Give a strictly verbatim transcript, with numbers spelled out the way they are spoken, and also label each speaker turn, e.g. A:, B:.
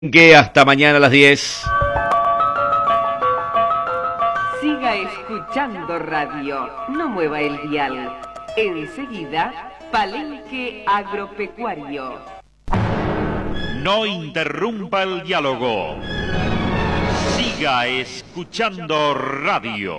A: Que hasta mañana a las diez.
B: Siga escuchando radio, no mueva el dial. Enseguida, Palenque Agropecuario.
C: No interrumpa el diálogo. Siga escuchando radio.